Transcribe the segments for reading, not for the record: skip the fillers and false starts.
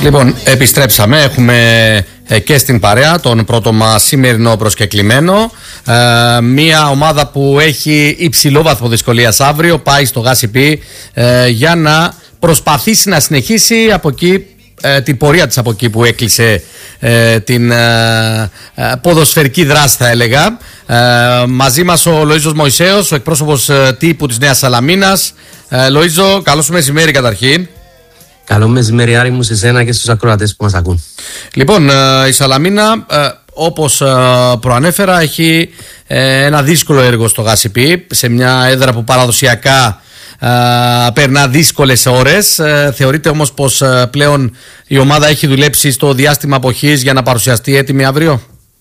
Λοιπόν, επιστρέψαμε. Έχουμε και στην παρέα τον πρώτο μας σημερινό προσκεκλημένο. Μια ομάδα που έχει υψηλό βαθμό δυσκολίας αύριο πάει στο Γάσιπι για να προσπαθήσει να συνεχίσει από εκεί την πορεία της από εκεί που έκλεισε την ποδοσφαιρική δράση, θα έλεγα. Μαζί μας ο Λοΐζος Μωυσέος, ο εκπρόσωπος τύπου της Νέας Σαλαμίνας. Λοΐζο, καλό σου μεσημέρι καταρχήν. Καλό μεσημέρι, Άρη μου, σε σένα και στους ακροατές που μας ακούν. Λοιπόν, η Σαλαμίνα, όπως προανέφερα, έχει ένα δύσκολο έργο στο Γάσιπι, σε μια έδρα που παραδοσιακά περνά δύσκολες ώρες. Θεωρείτε όμως πως πλέον η ομάδα έχει δουλέψει στο διάστημα αποχής για να παρουσιαστεί έτοιμη αύριο?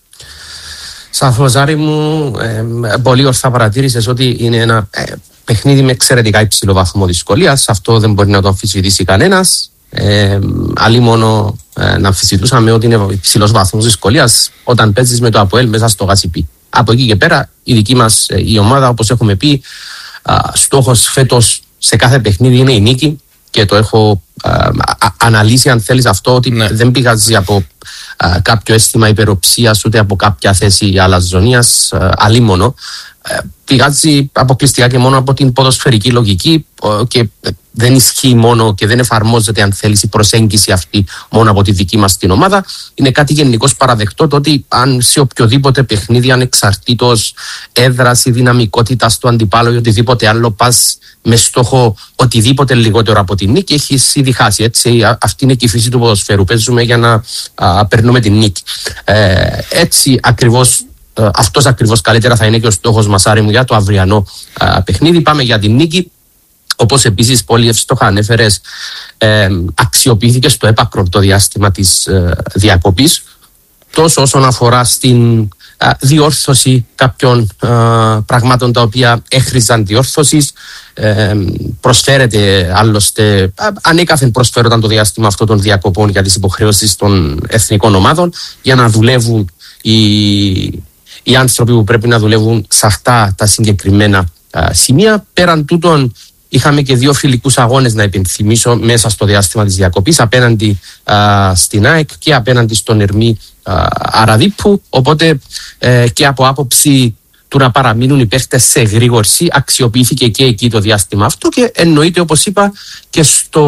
Σαφώς, Άρη μου, πολύ ορθά παρατήρησες ότι είναι ένα παιχνίδι με εξαιρετικά υψηλό βαθμό δυσκολίας. Αυτό δεν μπορεί να το αμφισβητήσει κανένας. Αλλή μόνο να αμφισβητούσαμε ότι είναι υψηλός βαθμός δυσκολίας όταν παίζεις με το ΑΠΟΕΛ μέσα στο Γάσιπι. Από εκεί και πέρα η δική μας η ομάδα, όπως έχουμε πει, στόχος φέτος σε κάθε παιχνίδι είναι η νίκη και το έχω αναλύσει, αν θέλεις, αυτό ότι δεν πηγάζει από κάποιο αίσθημα υπεροψίας ούτε από κάποια θέση αλαζονίας, αλίμονο. Πηγάζει αποκλειστικά και μόνο από την ποδοσφαιρική λογική και δεν ισχύει μόνο και δεν εφαρμόζεται, αν θέλεις, η προσέγγιση αυτή μόνο από τη δική μας την ομάδα. Είναι κάτι γενικώς παραδεκτό το ότι αν σε οποιοδήποτε παιχνίδι, ανεξαρτήτως έδρας ή δυναμικότητας του αντιπάλου ή οτιδήποτε άλλο, πας με στόχο οτιδήποτε λιγότερο από την νίκη, έχεις ήδη χάσει. Έτσι, αυτή είναι και η φύση του ποδοσφαίρου. Παίζουμε για να περνούμε την νίκη. Έτσι ακριβώς. Αυτός ακριβώς καλύτερα θα είναι και ο στόχος μας, Άρη μου, για το αυριανό παιχνίδι. Πάμε για την νίκη. Όπως επίσης πολύ εύστοχα ανέφερες, αξιοποιήθηκε στο έπακρο το διάστημα της διακοπής, τόσο όσον αφορά στην διόρθωση κάποιων πραγμάτων τα οποία έχριζαν διόρθωσης. Προσφέρεται άλλωστε, ανέκαθεν προσφέρονταν το διάστημα αυτό των διακοπών για τις υποχρεώσεις των εθνικών ομάδων για να δουλεύουν οι άνθρωποι που πρέπει να δουλεύουν σε αυτά τα συγκεκριμένα σημεία. Πέραν τούτων, είχαμε και 2 φιλικούς αγώνες, να υπενθυμίσω, μέσα στο διάστημα της διακοπής, απέναντι στην ΑΕΚ και απέναντι στον Ερμή Αραδίππου. Οπότε και από άποψη του να παραμείνουν οι παίχτες σε γρήγορση, αξιοποιήθηκε και εκεί το διάστημα αυτό και εννοείται, όπως είπα, και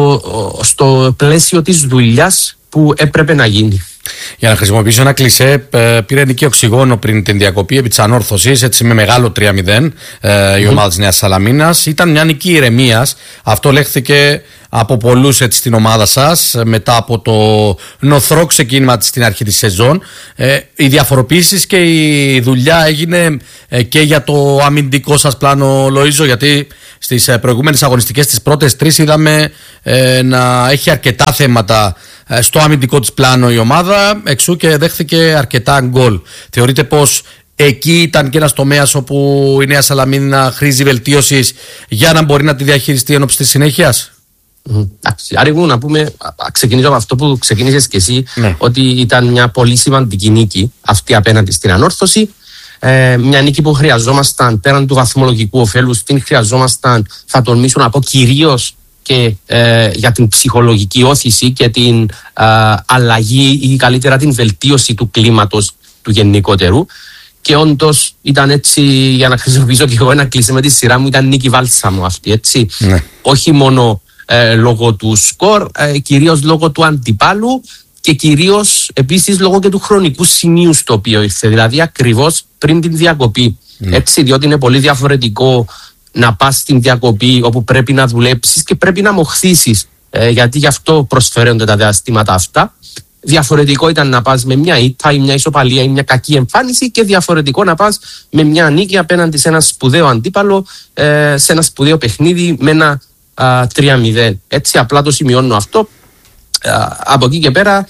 στο πλαίσιο της δουλειάς που έπρεπε να γίνει. Για να χρησιμοποιήσω ένα κλισέ, πήρε νική οξυγόνο πριν την διακοπή επί της ανόρθωσης, έτσι με μεγάλο 3-0 η ομάδα της Νέας Σαλαμίνας. Ήταν μια νική ηρεμίας. Αυτό λέχθηκε από πολλούς έτσι στην ομάδα σας μετά από το νοθρό ξεκίνημα στην αρχή της σεζόν. Οι διαφοροποίησεις και η δουλειά έγινε και για το αμυντικό σας πλάνο, Λοΐζο, γιατί στις προηγούμενες αγωνιστικές, τις πρώτες 3, είδαμε να έχει αρκετά θέματα στο αμυντικό της πλάνο η ομάδα, εξού και δέχθηκε αρκετά γκολ. Θεωρείτε πως εκεί ήταν και ένας τομέας όπου η Νέα Σαλαμίνα χρήζει βελτίωσης για να μπορεί να τη διαχειριστεί ενόψει της συνέχειας? Άρη μου, να πούμε, ξεκινήσω από αυτό που ξεκίνησες και εσύ, ότι ήταν μια πολύ σημαντική νίκη αυτή απέναντι στην ανόρθωση. Μια νίκη που χρειαζόμασταν πέραν του βαθμολογικού ωφέλους, την χρειαζόμασταν, θα τολμήσω να πω, κυρίως και για την ψυχολογική όθηση και την αλλαγή ή καλύτερα την βελτίωση του κλίματος του γενικότερου. Και όντως ήταν έτσι, για να χρησιμοποιήσω και εγώ ένα κλεισέ με τη σειρά μου, ήταν νίκη βάλσαμο αυτή, έτσι. Όχι μόνο λόγω του σκορ, κυρίως λόγω του αντιπάλου και κυρίως επίσης λόγω και του χρονικού σημείου στο οποίο ήρθε, δηλαδή ακριβώς πριν την διακοπή. Έτσι, διότι είναι πολύ διαφορετικό να πας στην διακοπή όπου πρέπει να δουλέψεις και πρέπει να μοχθήσεις, γιατί γι' αυτό προσφέρονται τα διαστήματα αυτά. Διαφορετικό ήταν να πας με μια ήττα ή μια ισοπαλία ή μια κακή εμφάνιση και διαφορετικό να πας με μια νίκη απέναντι σε ένα σπουδαίο αντίπαλο, σε ένα σπουδαίο παιχνίδι με ένα 3-0. Έτσι, απλά το σημειώνω αυτό. Από εκεί και πέρα,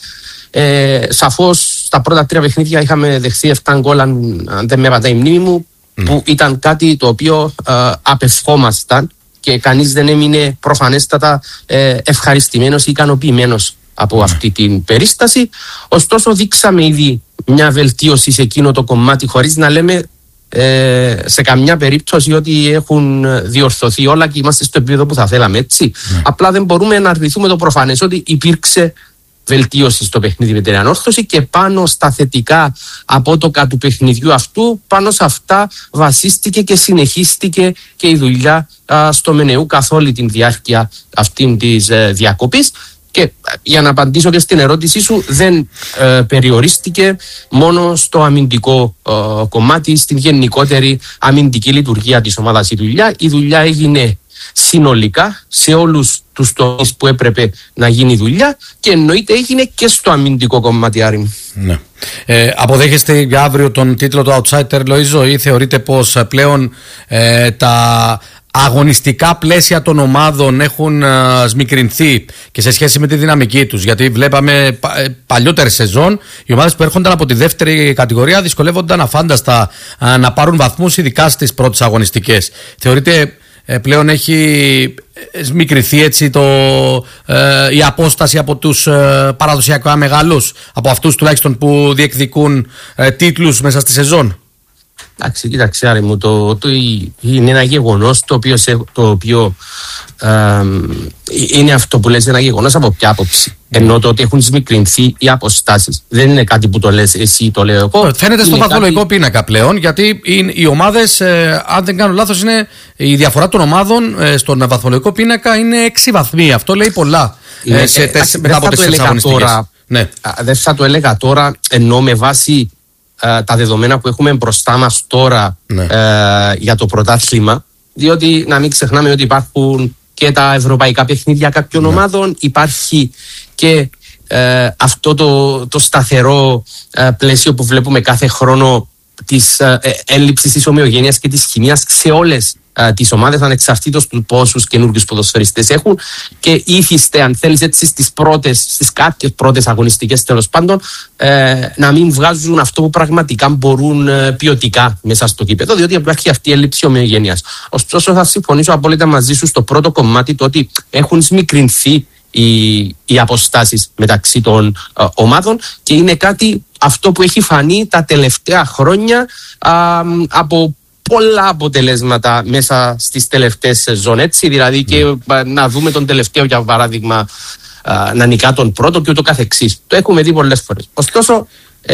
σαφώς στα πρώτα 3 παιχνίδια είχαμε δεχθεί 7 γκολ, αν δεν με πατάει η μνήμη μου, που ήταν κάτι το οποίο απευχόμασταν και κανείς δεν έμεινε προφανέστατα ευχαριστημένος ή ικανοποιημένος από αυτή την περίσταση. Ωστόσο, δείξαμε ήδη μια βελτίωση σε εκείνο το κομμάτι, χωρίς να λέμε σε καμιά περίπτωση ότι έχουν διορθωθεί όλα και είμαστε στο επίπεδο που θα θέλαμε, έτσι. Απλά δεν μπορούμε να αρνηθούμε το προφανές ότι υπήρξε βελτίωση στο παιχνίδι με την Ανόρθωση και πάνω στα θετικά απότοκα του παιχνιδιού αυτού, πάνω σε αυτά βασίστηκε και συνεχίστηκε και η δουλειά στο Μενεού καθ' όλη την διάρκεια αυτήν της διακοπής. Και για να απαντήσω και στην ερώτησή σου, δεν περιορίστηκε μόνο στο αμυντικό κομμάτι, στην γενικότερη αμυντική λειτουργία της ομάδας η δουλειά. Η δουλειά έγινε συνολικά σε όλους τους τομείς που έπρεπε να γίνει δουλειά και εννοείται έγινε και στο αμυντικό κομμάτι, Άρη μου. Ναι. Αποδέχεστε για αύριο τον τίτλο του Outsider, Λοΐζο, ή θεωρείτε πως πλέον τα αγωνιστικά πλαίσια των ομάδων έχουν σμικρινθεί και σε σχέση με τη δυναμική τους? Γιατί βλέπαμε παλιότερες σεζόν οι ομάδες που έρχονταν από τη δεύτερη κατηγορία δυσκολεύονταν αφάνταστα να πάρουν βαθμούς, ειδικά στις πρώτες αγωνιστικές. Θεωρείτε πλέον έχει σμικρινθεί έτσι η απόσταση από τους παραδοσιακά μεγάλους, από αυτούς τουλάχιστον που διεκδικούν τίτλους μέσα στη σεζόν? Εντάξει, κοίταξε, Άρη μου, είναι ένα γεγονός το οποίο είναι αυτό που λες, ένα γεγονός από ποια άποψη? Ενώ το ότι έχουν σμικρινθεί οι αποστάσεις δεν είναι κάτι που το λες εσύ, το λέω εγώ. Φαίνεται στο βαθμολογικό πίνακα πλέον, γιατί οι ομάδες, αν δεν κάνω λάθος, η διαφορά των ομάδων στον βαθμολογικό πίνακα είναι 6 βαθμοί. Αυτό λέει πολλά μετά από 4 αγωνιστικές. Ναι. Δεν θα το έλεγα τώρα, ενώ με βάση τα δεδομένα που έχουμε μπροστά μας τώρα, ναι, για το πρωτάθλημα, διότι να μην ξεχνάμε ότι υπάρχουν και τα ευρωπαϊκά παιχνίδια κάποιων, ναι, ομάδων, υπάρχει και αυτό το σταθερό πλαίσιο που βλέπουμε κάθε χρόνο της έλλειψης της ομοιογένειας και της χημείας σε όλες τις ομάδες, ανεξαρτήτως του πόσους καινούργιους ποδοσφαιριστές έχουν, και ήθιστε, αν θέλεις έτσι, στις κάποιες πρώτες αγωνιστικές τέλος πάντων, να μην βγάζουν αυτό που πραγματικά μπορούν ποιοτικά μέσα στο κήπεδο, διότι υπάρχει αυτή η έλλειψη ομοιογένειας. Ωστόσο, θα συμφωνήσω απόλυτα μαζί σου στο πρώτο κομμάτι, το ότι έχουν σμικρινθεί οι αποστάσεις μεταξύ των ομάδων, και είναι κάτι αυτό που έχει φανεί τα τελευταία χρόνια από πολλά αποτελέσματα μέσα στις τελευταίες σεζόν, έτσι, δηλαδή και να δούμε τον τελευταίο, για παράδειγμα, να νικά τον πρώτο και ούτω καθεξής. Το έχουμε δει πολλές φορές. Ωστόσο,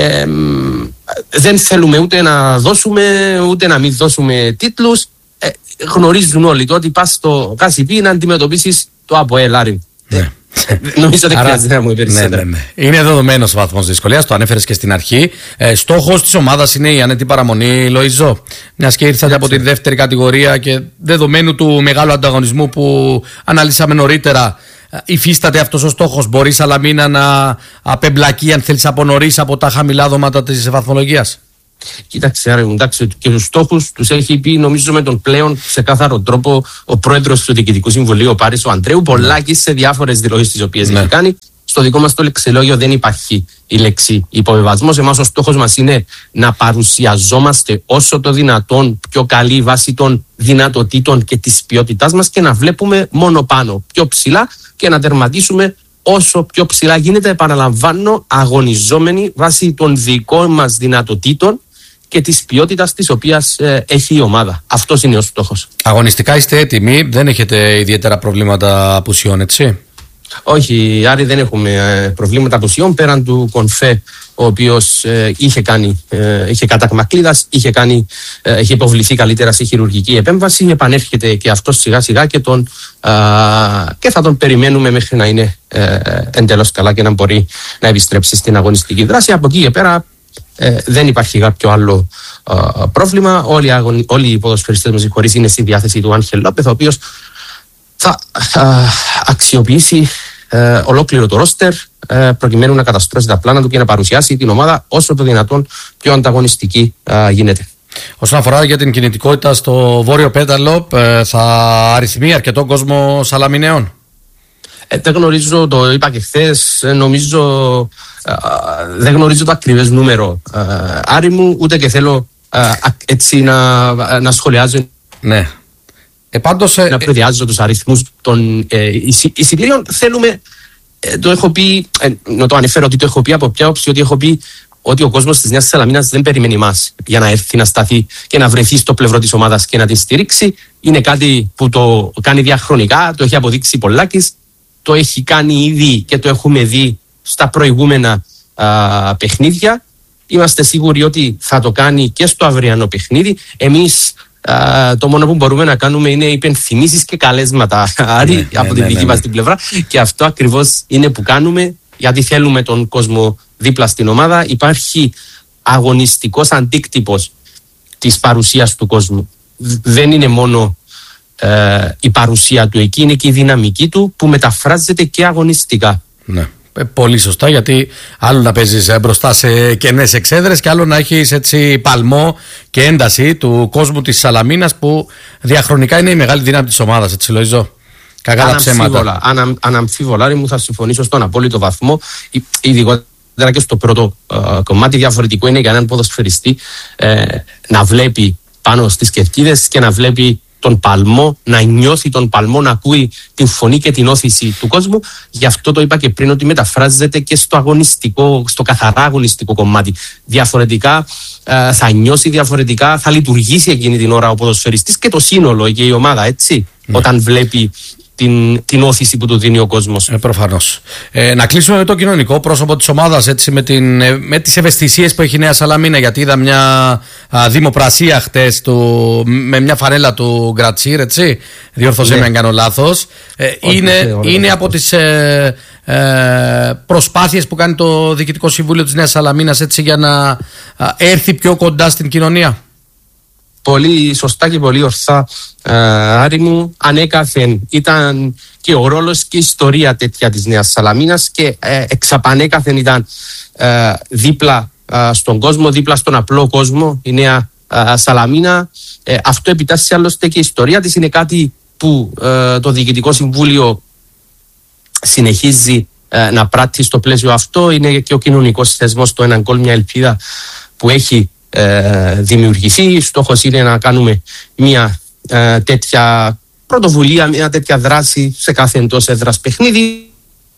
δεν θέλουμε ούτε να δώσουμε ούτε να μην δώσουμε τίτλους. Γνωρίζουν όλοι το ότι πας στο Κασιπί να αντιμετωπίσεις το ΑΠΟΕΛ, Άρη. Νομίζω δεν χρειάζεται να μου περισσότερα. Ναι. Είναι δεδομένος ο βαθμός δυσκολίας, το ανέφερες και στην αρχή. Στόχος της ομάδας είναι η άνετη παραμονή, Λοΐζο. Μιας και ήρθατε από τη δεύτερη κατηγορία και δεδομένου του μεγάλου ανταγωνισμού που αναλύσαμε νωρίτερα, υφίσταται αυτός ο στόχος? Μπορεί η Σαλαμίνα να απεμπλακεί, αν θέλεις, από νωρίς από τα χαμηλά δώματα της βαθμολογίας? Κοίταξε, εντάξει, και τους στόχους τους έχει πει, νομίζω, με τον πλέον ξεκάθαρο τρόπο ο πρόεδρος του Διοικητικού Συμβουλίου, ο Πάρης ο Αντρέου, πολλάκι σε διάφορες δηλώσεις τις οποίες έχει κάνει. Στο δικό μας το λεξιλόγιο δεν υπάρχει η λέξη υποβιβασμός. Εμάς ο στόχος μας είναι να παρουσιαζόμαστε όσο το δυνατόν πιο καλή βάση των δυνατοτήτων και της ποιότητάς μας και να βλέπουμε μόνο πάνω, πιο ψηλά, και να τερματίσουμε όσο πιο ψηλά γίνεται, επαναλαμβάνω, αγωνιζόμενοι βάσει των δικών μας δυνατοτήτων και της ποιότητας της οποίας έχει η ομάδα. Αυτός είναι ο στόχος. Αγωνιστικά είστε έτοιμοι, δεν έχετε ιδιαίτερα προβλήματα απουσιών, έτσι? Όχι, Άρη, δεν έχουμε προβλήματα απουσιών, πέραν του Κονφέ, ο οποίος είχε κατάγμα κλίδας, είχε υποβληθεί καλύτερα σε χειρουργική επέμβαση, επανέρχεται και αυτός σιγά σιγά και θα τον περιμένουμε μέχρι να είναι εντελώς καλά και να μπορεί να επιστρέψει στην αγωνιστική δράση. Από εκεί και πέρα δεν υπάρχει κάποιο άλλο πρόβλημα. Όλοι οι ποδοσφαιριστές μας χωρίς είναι στη διάθεση του Άγχελ Λόπεθ, ο οποίος θα αξιοποιήσει ολόκληρο το ρόστερ προκειμένου να καταστρώσει τα πλάνα του και να παρουσιάσει την ομάδα όσο το δυνατόν πιο ανταγωνιστική γίνεται. Όσον αφορά για την κινητικότητα στο βόρειο πέταλο, θα αριθμεί αρκετό κόσμο Σαλαμιναίων? Δεν γνωρίζω, το είπα και χθες, δεν γνωρίζω το ακριβές νούμερο, Άρη μου, ούτε και θέλω έτσι να σχολιάζω. Ναι. Να προδιάζω τους αριθμούς των εισιτήριων. Θέλουμε, το έχω πει, να το αναφέρω ότι το έχω πει από ποια όψη, ότι έχω πει ότι ο κόσμος της Νέας Σαλαμίνας δεν περιμένει εμάς για να έρθει να σταθεί και να βρεθεί στο πλευρό της ομάδας και να την στηρίξει. Είναι κάτι που το κάνει διαχρονικά, το έχει αποδείξει πολλάκις, το έχει κάνει ήδη και το έχουμε δει στα προηγούμενα παιχνίδια. Είμαστε σίγουροι ότι θα το κάνει και στο αυριανό παιχνίδι. Εμείς το μόνο που μπορούμε να κάνουμε είναι υπενθυμίσεις και καλέσματα από την δική μας την πλευρά, και αυτό ακριβώς είναι που κάνουμε, γιατί θέλουμε τον κόσμο δίπλα στην ομάδα. Υπάρχει αγωνιστικός αντίκτυπος της παρουσίας του κόσμου. Δεν είναι μόνο η παρουσία του εκεί, είναι και η δυναμική του που μεταφράζεται και αγωνιστικά. Ναι. Πολύ σωστά, γιατί άλλο να παίζεις μπροστά σε κενές εξέδρες και άλλο να έχεις έτσι παλμό και ένταση του κόσμου της Σαλαμίνας, που διαχρονικά είναι η μεγάλη δύναμη της ομάδας, έτσι Λοΐζο. Κακά τα ψέματα. Αναμφίβολα, μου θα συμφωνήσω στον απόλυτο βαθμό, ειδικότερα και στο πρώτο κομμάτι. Διαφορετικό είναι για έναν ποδοσφαιριστή να βλέπει πάνω στις κερκίδες και να βλέπει τον παλμό, να νιώθει τον παλμό, να ακούει την φωνή και την όθηση του κόσμου. Γι' αυτό το είπα και πριν, ότι μεταφράζεται και στο αγωνιστικό, στο καθαρά αγωνιστικό κομμάτι. Διαφορετικά θα νιώσει, διαφορετικά θα λειτουργήσει εκείνη την ώρα ο ποδοσφαιριστής και το σύνολο και η ομάδα, έτσι, όταν βλέπει την όθηση που του δίνει ο κόσμος. Προφανώς. Να κλείσουμε με το κοινωνικό πρόσωπο της ομάδας, έτσι, με τις ευαισθησίες που έχει η Νέα Σαλαμίνα, γιατί είδα μια δημοπρασία χτες με μια φανέλα του Γκρατσίρ, έτσι, διόρθωσέ με αν κάνω λάθος. Είναι από τις προσπάθειες που κάνει το Διοικητικό Συμβούλιο της Νέας Σαλαμίνας, έτσι, για να έρθει πιο κοντά στην κοινωνία. Πολύ σωστά και πολύ ορθά, Άρη μου. Ανέκαθεν ήταν και ο ρόλος και η ιστορία τέτοια της Νέας Σαλαμίνας, και εξαπανέκαθεν ήταν δίπλα στον κόσμο, δίπλα στον απλό κόσμο η Νέα Σαλαμίνα. Αυτό επιτάσσει άλλωστε και η ιστορία της. Είναι κάτι που το Διοικητικό Συμβούλιο συνεχίζει να πράττει στο πλαίσιο αυτό. Είναι και ο κοινωνικός θεσμός, το έναν γκολ, μια ελπίδα που έχει δημιουργηθεί. Στόχος είναι να κάνουμε μια τέτοια πρωτοβουλία, μια τέτοια δράση σε κάθε εντός έδρας παιχνίδι.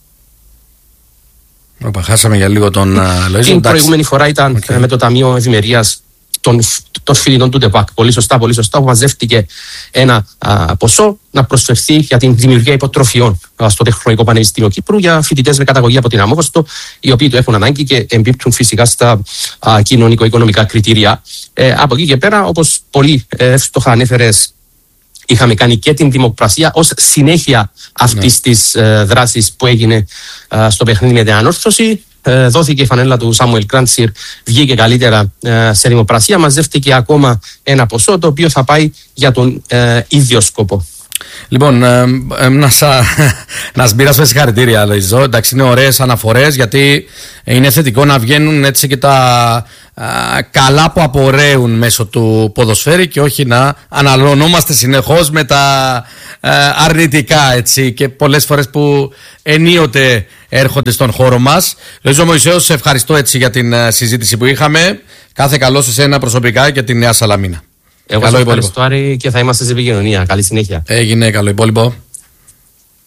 Χάσαμε για λίγο τον Λοΐζο. Την προηγούμενη φορά ήταν με το Ταμείο Ευημερίας των Φιλινών του ΤΕΠΑΚ. Πολύ σωστά, που μαζεύτηκε ένα ποσό να προσφερθεί για την δημιουργία υποτροφιών στο Τεχνολογικό Πανεπιστήμιο Κύπρου για φοιτητές με καταγωγή από την Αμόχωστο, οι οποίοι το έχουν ανάγκη και εμπίπτουν φυσικά στα κοινωνικο-οικονομικά κριτήρια. Από εκεί και πέρα, όπως πολύ εύστοχα ανέφερες, είχαμε κάνει και την δημοπρασία ως συνέχεια αυτής της δράσης που έγινε στο παιχνίδι με την Ανόρθωση. Δόθηκε η φανέλα του Σάμουελ Γκρατσίρ, βγήκε καλύτερα σε δημοπρασία. Μαζεύτηκε ακόμα ένα ποσό, το οποίο θα πάει για τον ίδιο σκοπό. Λοιπόν, να σμπειράσουμε συγχαρητήρια, Λοΐζο. Εντάξει, είναι ωραίες αναφορές, γιατί είναι θετικό να βγαίνουν έτσι και τα καλά που απορρέουν μέσω του ποδοσφαίρου, και όχι να αναλωνόμαστε συνεχώς με τα αρνητικά, έτσι, και πολλές φορές που ενίοτε έρχονται στον χώρο μας. Λοΐζο Μωυσέως, σε ευχαριστώ, έτσι, για την συζήτηση που είχαμε. Κάθε καλό σε εσένα προσωπικά και τη Νέα Σαλαμίνα. Εγώ σας ευχαριστώ, Άρη, και θα είμαστε σε επικοινωνία. Καλή συνέχεια. Έγινε, καλό υπόλοιπο.